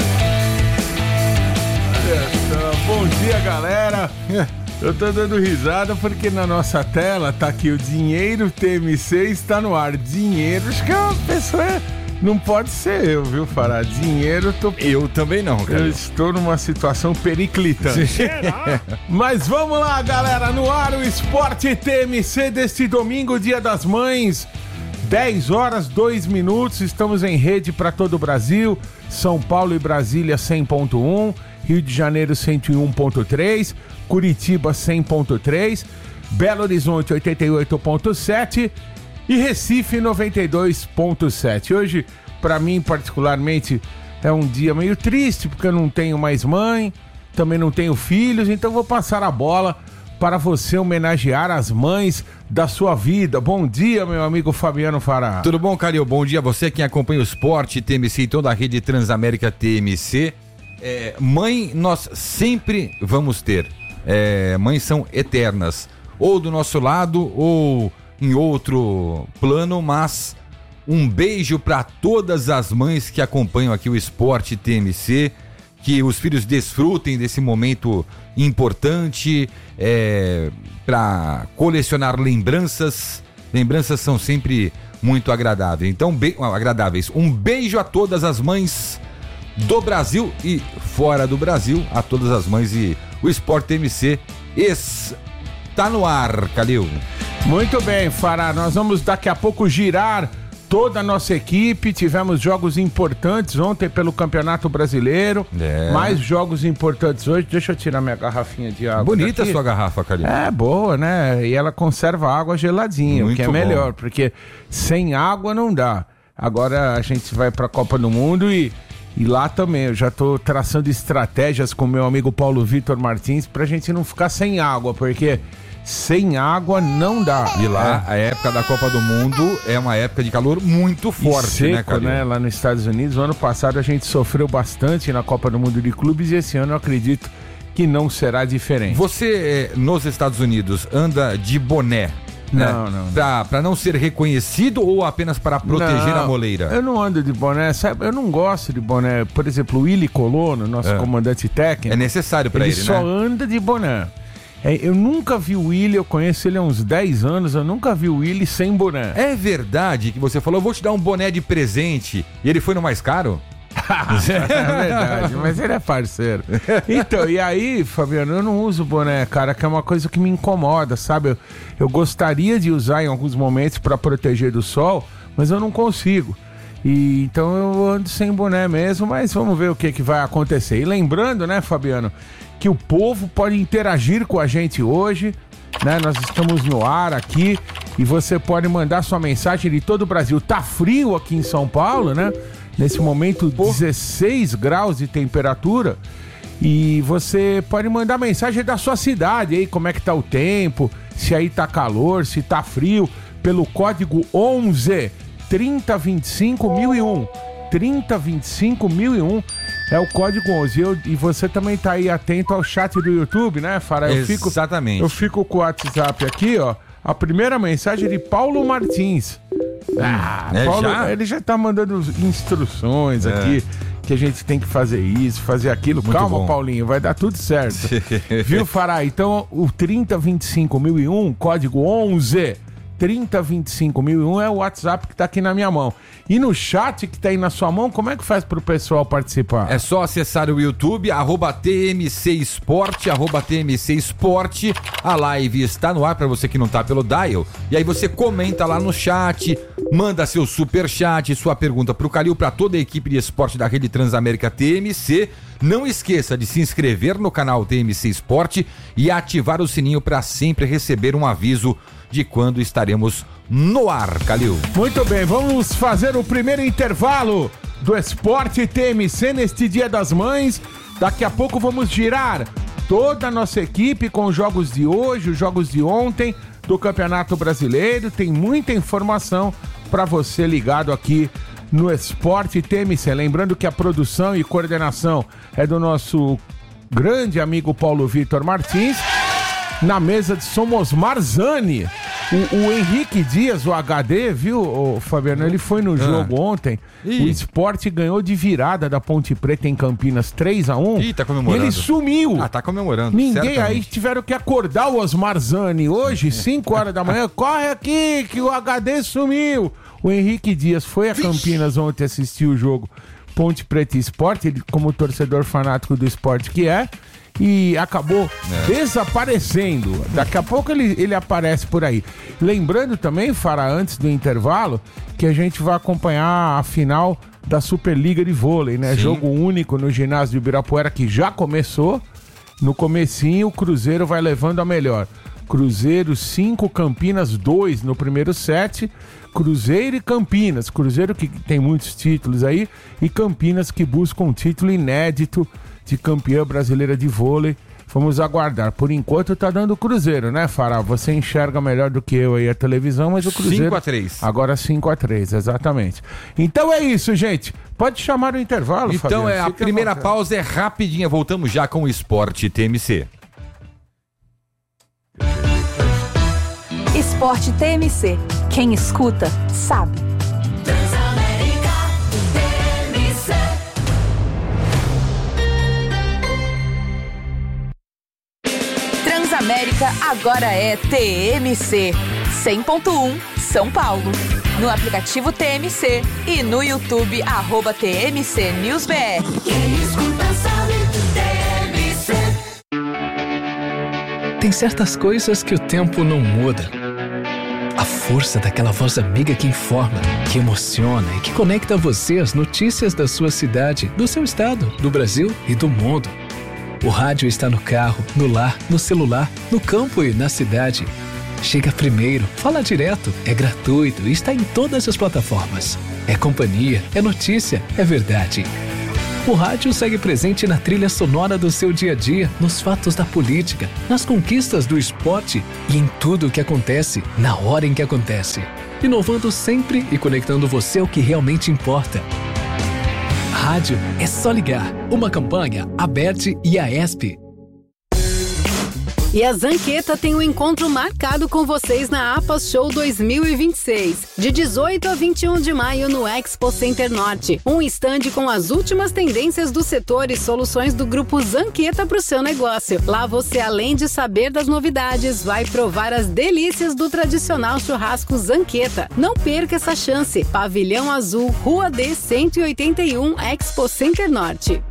Speaker 12: Olha só. Bom dia, galera. Eu tô dando risada porque na nossa tela tá aqui o Dinheiro T M C está no ar. Dinheiro, acho que é uma pessoa... Não pode ser eu, viu, Fará? Dinheiro, tô...
Speaker 13: Eu também não, cara.
Speaker 12: Eu estou numa situação periclitante. Mas vamos lá, galera. No ar o Esporte T M C deste domingo, Dia das Mães. dez horas, dois minutos. Estamos em rede para todo o Brasil. São Paulo e Brasília cem ponto um. Rio de Janeiro cento e um ponto três. Curitiba cem ponto três. Belo Horizonte oitenta e oito ponto sete. E Recife noventa e dois ponto sete. Hoje, para mim particularmente, é um dia meio triste, porque eu não tenho mais mãe, também não tenho filhos, então vou passar a bola para você homenagear as mães da sua vida. Bom dia, meu amigo Fabiano Fará.
Speaker 13: Tudo bom, Calil? Bom dia a você, quem acompanha o Esporte T M C e toda a rede Transamérica T M C. É, mãe, nós sempre vamos ter. É, mães são eternas, ou do nosso lado, ou em outro plano, mas um beijo para todas as mães que acompanham aqui o Esporte T M C, que os filhos desfrutem desse momento importante, é, para colecionar lembranças. Lembranças são sempre muito agradáveis. Então, be- agradáveis. Um beijo a todas as mães do Brasil e fora do Brasil, a todas as mães, e o Esporte T M C está no ar, Calil.
Speaker 12: Muito bem, Fará, nós vamos daqui a pouco girar toda a nossa equipe. Tivemos jogos importantes ontem pelo Campeonato Brasileiro, é. mais jogos importantes hoje. Deixa eu tirar minha garrafinha de água.
Speaker 13: Bonita
Speaker 12: daqui.
Speaker 13: A sua garrafa, Calil.
Speaker 12: É, boa, né? E ela conserva água geladinha,
Speaker 13: Muito
Speaker 12: o que é
Speaker 13: bom.
Speaker 12: melhor, porque sem água não dá. Agora a gente vai para a Copa do Mundo e, e lá também eu já estou traçando estratégias com meu amigo Paulo Vitor Martins pra gente não ficar sem água, porque sem água não dá.
Speaker 13: E lá, a época da Copa do Mundo é uma época de calor muito forte,
Speaker 12: e seco,
Speaker 13: né, Calil?
Speaker 12: né? Lá nos Estados Unidos, o ano passado a gente sofreu bastante na Copa do Mundo de Clubes e esse ano eu acredito que não será diferente.
Speaker 13: Você, eh, nos Estados Unidos, anda de boné, né?
Speaker 12: Não, não.
Speaker 13: Pra, pra não ser reconhecido ou apenas para proteger
Speaker 12: não,
Speaker 13: a moleira?
Speaker 12: Eu não ando de boné, sabe? Eu não gosto de boné. Por exemplo, o Willy Colono, nosso é. comandante técnico.
Speaker 13: É necessário pra ele,
Speaker 12: ele só
Speaker 13: né?
Speaker 12: anda de boné. É, eu nunca vi o Willy, eu conheço ele há uns dez anos, eu nunca vi o Willy sem boné.
Speaker 13: É verdade que você falou, eu vou te dar um boné de presente, e ele foi no mais caro?
Speaker 12: É verdade, mas ele é parceiro. Então, e aí, Fabiano, eu não uso boné, cara, que é uma coisa que me incomoda, sabe? Eu, eu gostaria de usar em alguns momentos para proteger do sol, mas eu não consigo. E então eu ando sem boné mesmo, mas vamos ver o que, que vai acontecer. E lembrando, né, Fabiano, que o povo pode interagir com a gente hoje, né? Nós estamos no ar aqui e você pode mandar sua mensagem de todo o Brasil. Tá frio aqui em São Paulo, né? Nesse momento, dezesseis graus de temperatura. E você pode mandar mensagem da sua cidade aí, como é que tá o tempo, se aí tá calor, se tá frio, pelo código onze trinta vinte e cinco mil e um. trinta vinte e cinco mil e um é o código onze. Eu, e você também tá aí atento ao chat do YouTube, né, Fará? Eu fico,
Speaker 13: Exatamente.
Speaker 12: Eu fico com o WhatsApp aqui, ó. A primeira mensagem é de Paulo Martins. Ah,
Speaker 13: É,
Speaker 12: Paulo,
Speaker 13: já?
Speaker 12: ele já tá mandando instruções
Speaker 13: É.
Speaker 12: aqui, que a gente tem que fazer isso, fazer aquilo.
Speaker 13: Muito
Speaker 12: Calma,
Speaker 13: bom.
Speaker 12: Paulinho, vai dar tudo certo. Viu, Fará? Então, o trinta vinte e cinco mil e um, código onze, trinta vinte e cinco mil e um é o WhatsApp que tá aqui na minha mão. E no chat que tá aí na sua mão, como é que faz pro pessoal participar?
Speaker 13: É só acessar o YouTube, arroba T M C Esporte, arroba T M C Esporte. A live está no ar para você que não tá pelo dial. E aí você comenta lá no chat, manda seu super chat, sua pergunta pro Calil, para toda a equipe de esporte da Rede Transamérica T M C. Não esqueça de se inscrever no canal T M C Esporte e ativar o sininho para sempre receber um aviso de quando estaremos no ar, Calil.
Speaker 12: Muito bem, vamos fazer o primeiro intervalo do Esporte T M C neste Dia das Mães. Daqui a pouco vamos girar toda a nossa equipe com os jogos de hoje, os jogos de ontem do Campeonato Brasileiro. Tem muita informação para você ligado aqui no Esporte T M C. Lembrando que a produção e coordenação é do nosso grande amigo Paulo Vitor Martins. Na mesa de Somos Marzani. O, o Henrique Dias, o H D, viu, ô, Fabiano? Ele foi no jogo ah. ontem. Ih. O Sport ganhou de virada da Ponte Preta em Campinas três a um.
Speaker 13: Ih, tá comemorando.
Speaker 12: E ele sumiu.
Speaker 13: Ah, tá comemorando.
Speaker 12: Ninguém
Speaker 13: certamente.
Speaker 12: aí tiveram que acordar o Osmar Zani hoje, cinco horas da manhã. Corre aqui que o H D sumiu. O Henrique Dias foi a Campinas ontem assistir o jogo Ponte Preta e Sport, ele como torcedor fanático do esporte que é. E acabou é. desaparecendo. Daqui a pouco ele, ele aparece por aí. Lembrando também, Fará, antes do intervalo, que a gente vai acompanhar a final da Superliga de Vôlei, né? Sim. Jogo único no ginásio de Ibirapuera, que já começou. No comecinho, o Cruzeiro vai levando a melhor. Cruzeiro cinco, Campinas dois no primeiro set. Cruzeiro e Campinas. Cruzeiro que tem muitos títulos aí. E Campinas que busca um título inédito de campeã brasileira de vôlei. Vamos aguardar. Por enquanto tá dando Cruzeiro, né, Fará? Você enxerga melhor do que eu aí a televisão, mas o Cruzeiro...
Speaker 13: cinco a três.
Speaker 12: Agora cinco a três, exatamente. Então é isso, gente. Pode chamar o intervalo,
Speaker 13: Então
Speaker 12: Fabiano.
Speaker 13: é, a
Speaker 12: Fica
Speaker 13: primeira
Speaker 12: à
Speaker 13: pausa é rapidinha. Voltamos já com o Esporte T M C.
Speaker 11: Esporte T M C. Quem escuta, sabe.
Speaker 8: Transamérica T M C.
Speaker 11: Transamérica agora é T M C cem ponto um São Paulo. No aplicativo T M C e no YouTube, arroba T M C News B R.
Speaker 8: Quem escuta sabe, T M C.
Speaker 14: Tem certas coisas que o tempo não muda. A força daquela voz amiga que informa, que emociona e que conecta você às notícias da sua cidade, do seu estado, do Brasil e do mundo. O rádio está no carro, no lar, no celular, no campo e na cidade. Chega primeiro, fala direto, é gratuito e está em todas as plataformas. É companhia, é notícia, é verdade. O rádio segue presente na trilha sonora do seu dia a dia, nos fatos da política, nas conquistas do esporte e em tudo o que acontece, na hora em que acontece. Inovando sempre e conectando você ao que realmente importa. Rádio é só ligar. Uma campanha, Aberte e a ESP.
Speaker 15: E a Zanqueta tem um encontro marcado com vocês na APAS Show dois mil e vinte e seis, de dezoito a vinte e um de maio no Expo Center Norte. Um estande com as últimas tendências do setor e soluções do grupo Zanqueta para o seu negócio. Lá você, além de saber das novidades, vai provar as delícias do tradicional churrasco Zanqueta. Não perca essa chance. Pavilhão Azul, Rua D cento e oitenta e um, Expo Center Norte.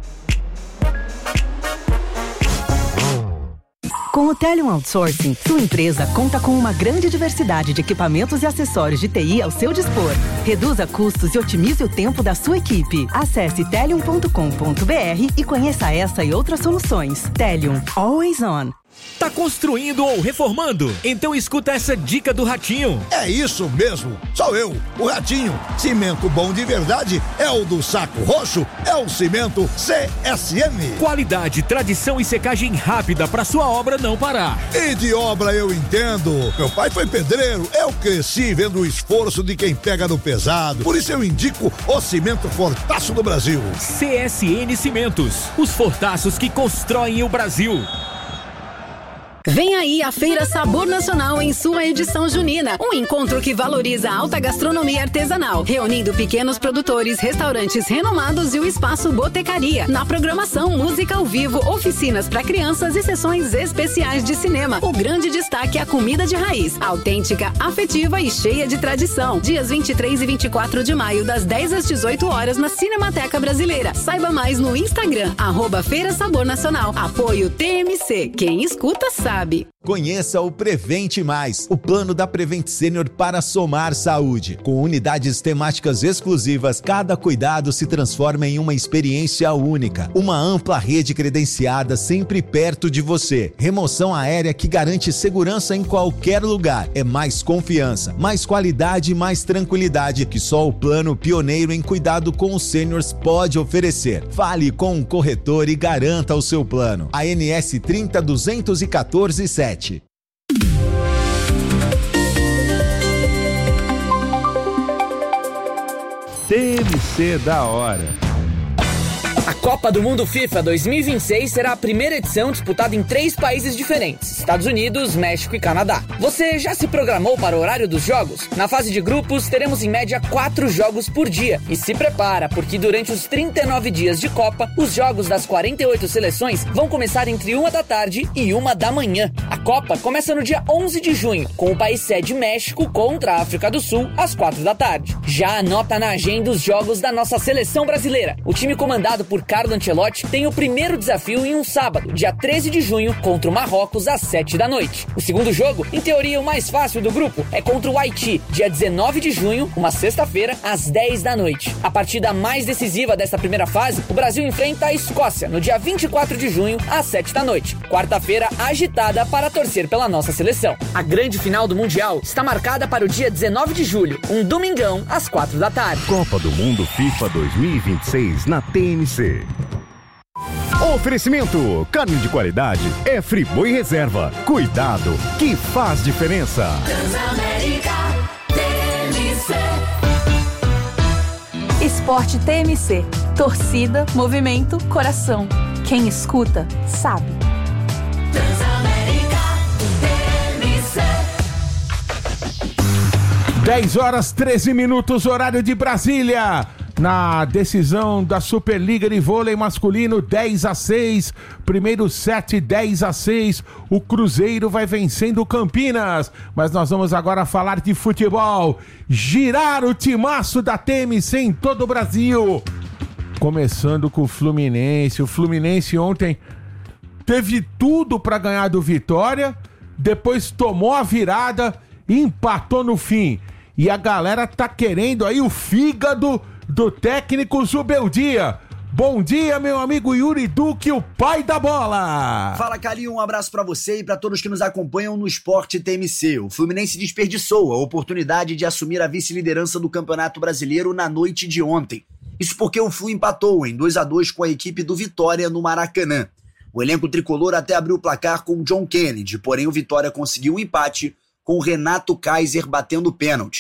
Speaker 16: Com o Telium Outsourcing, sua empresa conta com uma grande diversidade de equipamentos e acessórios de T I ao seu dispor. Reduza custos e otimize o tempo da sua equipe. Acesse telium ponto com ponto b r e conheça essa e outras soluções. Telium, always on.
Speaker 17: Tá construindo ou reformando? Então escuta essa dica do Ratinho.
Speaker 18: É isso mesmo, sou eu, o Ratinho. Cimento bom de verdade é o do Saco Roxo, é o Cimento C S M.
Speaker 17: Qualidade, tradição e secagem rápida para sua obra não parar.
Speaker 18: E de obra eu entendo. Meu pai foi pedreiro, eu cresci vendo o esforço de quem pega no pesado. Por isso eu indico o Cimento Fortaço do Brasil.
Speaker 17: C S N Cimentos, os fortaços que constroem o Brasil.
Speaker 15: Vem aí a Feira Sabor Nacional em sua edição junina. Um encontro que valoriza a alta gastronomia artesanal, reunindo pequenos produtores, restaurantes renomados e o espaço Botecaria. Na programação, música ao vivo, oficinas para crianças e sessões especiais de cinema. O grande destaque é a comida de raiz, autêntica, afetiva e cheia de tradição. Dias vinte e três e vinte e quatro de maio, das dez às dezoito horas, na Cinemateca Brasileira. Saiba mais no Instagram, arroba Feira Sabor Nacional. Apoio T M C. Quem escuta sabe. Sabe.
Speaker 19: Conheça o Prevente Mais, o plano da Prevent Senior para somar saúde. Com unidades temáticas exclusivas, cada cuidado se transforma em uma experiência única. Uma ampla rede credenciada sempre perto de você. Remoção aérea que garante segurança em qualquer lugar. É mais confiança, mais qualidade e mais tranquilidade que só o plano pioneiro em cuidado com os sêniors pode oferecer. Fale com um corretor e garanta o seu plano. A N S trinta duzentos e quatorze sete.
Speaker 6: T M C da hora.
Speaker 20: A Copa do Mundo FIFA dois mil e vinte e seis será a primeira edição disputada em três países diferentes: Estados Unidos, México e Canadá. Você já se programou para o horário dos jogos? Na fase de grupos, teremos em média quatro jogos por dia. E se prepara, porque durante os trinta e nove dias de Copa, os jogos das quarenta e oito seleções vão começar entre uma da tarde e uma da manhã. A Copa começa no dia onze de junho, com o país sede México contra a África do Sul, às quatro da tarde. Já anota na agenda os jogos da nossa seleção brasileira. O time comandado por Carlo Ancelotti tem o primeiro desafio em um sábado, dia treze de junho, contra o Marrocos, às sete da noite. O segundo jogo, em teoria o mais fácil do grupo, é contra o Haiti, dia dezenove de junho, uma sexta-feira, às dez da noite. A partida mais decisiva dessa primeira fase, o Brasil enfrenta a Escócia, no dia vinte e quatro de junho, às sete da noite. Quarta-feira agitada para torcer pela nossa seleção. A grande final do Mundial está marcada para o dia dezenove de julho, um domingão, às quatro da tarde.
Speaker 3: Copa do Mundo FIFA dois mil e vinte e seis na T M C.
Speaker 10: Oferecimento: carne de qualidade é Friboi Reserva. Cuidado que faz diferença.
Speaker 8: Transamérica T M C.
Speaker 11: Esporte T M C. Torcida, movimento, coração. Quem escuta, sabe.
Speaker 8: Transamérica T M C.
Speaker 12: dez horas treze minutos, horário de Brasília. Na decisão da Superliga de Vôlei Masculino, dez a seis, primeiro set dez a seis, o Cruzeiro vai vencendo o Campinas. Mas nós vamos agora falar de futebol, girar o timaço da T M C em todo o Brasil. Começando com o Fluminense. O Fluminense ontem teve tudo para ganhar do Vitória, depois tomou a virada e empatou no fim. E a galera tá querendo aí o fígado do técnico Zubeldia. Bom dia, meu amigo Yuri Duque, o pai da bola.
Speaker 21: Fala, Calil, um abraço pra você e pra todos que nos acompanham no Esporte T M C. O Fluminense desperdiçou a oportunidade de assumir a vice-liderança do Campeonato Brasileiro na noite de ontem. Isso porque o Flu empatou em dois a dois com a equipe do Vitória no Maracanã. O elenco tricolor até abriu o placar com o John Kennedy, porém o Vitória conseguiu um empate com o Renato Kaiser batendo pênalti.